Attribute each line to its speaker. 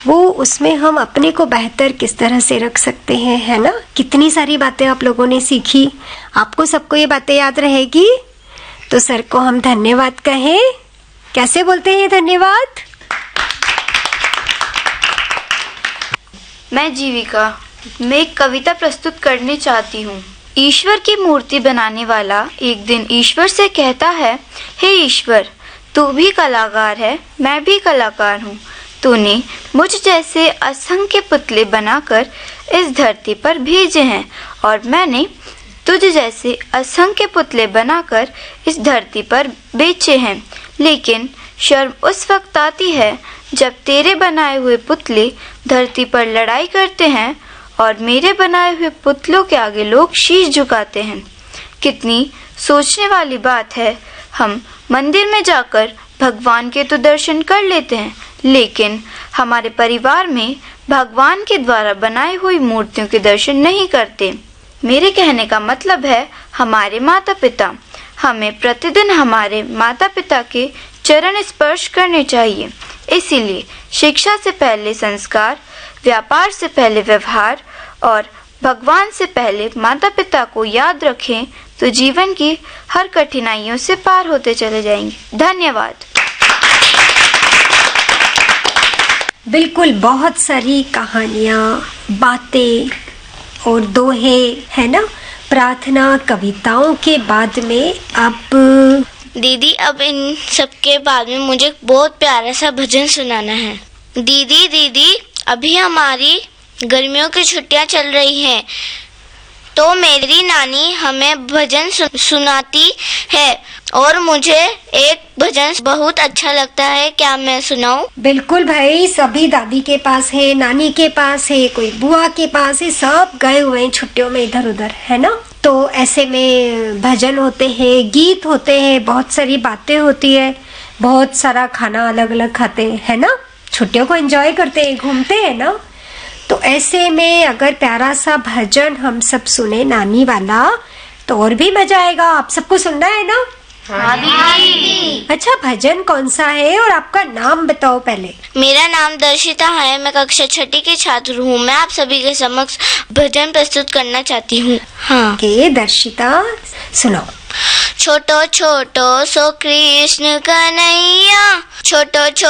Speaker 1: वो उसमें हम अपने को बेहतर किस तरह से रख सकते हैं, है ना। कितनी सारी बातें आप लोगों ने सीखी। आपको सबको ये बातें याद रहेगी तो सर को हम धन्यवाद कहें। कैसे बोलते हैं धन्यवाद?
Speaker 2: मैं जीविका, मैं एक कविता प्रस्तुत करने चाहती हूँ। ईश्वर की मूर्ति बनाने वाला एक दिन ईश्वर से कहता है, हे ईश्वर, तू भी कलाकार है, मैं भी कलाकार हूँ। तूने मुझ जैसे असंख्य पुतले बनाकर इस धरती पर भेजे हैं और मैंने तुझ जैसे असंख्य पुतले बनाकर इस धरती पर बेचे हैं। लेकिन शर्म उस वक्त आती है जब तेरे बनाए हुए पुतले धरती पर लड़ाई करते हैं और मेरे बनाए हुए पुतलों के आगे लोग शीश झुकाते हैं। कितनी सोचने वाली बात है। हम मंदिर में जाकर भगवान के तो दर्शन कर लेते हैं, लेकिन हमारे परिवार में भगवान के द्वारा बनाई हुई मूर्तियों के दर्शन नहीं करते। मेरे कहने का मतलब है हमारे माता पिता। हमें प्रतिदिन हमारे माता पिता के चरण स्पर्श करने चाहिए। इसीलिए शिक्षा से पहले संस्कार, व्यापार से पहले व्यवहार और भगवान से पहले माता पिता को याद रखें तो जीवन की हर कठिनाइयों से पार होते चले जाएंगे। धन्यवाद।
Speaker 1: बिल्कुल, बहुत सारी कहानियाँ, बातें और दोहे, है ना, प्रार्थना, कविताओं के बाद में अब
Speaker 3: दीदी, अब इन सब के बाद में मुझे बहुत प्यारा सा भजन सुनाना है। दीदी दीदी, अभी हमारी गर्मियों की छुट्टियां चल रही हैं, तो मेरी नानी हमें भजन सुनाती है और मुझे एक भजन बहुत अच्छा लगता है। क्या मैं सुनाऊं?
Speaker 1: बिल्कुल भाई, सभी दादी के पास है, नानी के पास है, कोई बुआ के पास है, सब गए हुए हैं छुट्टियों में इधर उधर, है ना। तो ऐसे में भजन होते हैं, गीत होते हैं, बहुत सारी बातें होती है, बहुत सारा खाना अलग अलग खाते हैं, है ना। छुट्टियों को एंजॉय करते हैं, घूमते हैं ना। तो ऐसे में अगर प्यारा सा भजन हम सब सुने नानी वाला तो और भी मजा आएगा। आप सबको सुनना है ना?
Speaker 2: हाँ दीदी।
Speaker 1: अच्छा, भजन कौन सा है और आपका नाम बताओ पहले।
Speaker 3: मेरा नाम दर्शिता है, मैं कक्षा 6 की छात्र हूँ। मैं आप सभी के समक्ष भजन प्रस्तुत करना चाहती हूँ। हाँ
Speaker 1: के दर्शिता, सुनो।
Speaker 3: छोटो छोटो सो कृष्ण कन्हैया, छोटो छोटो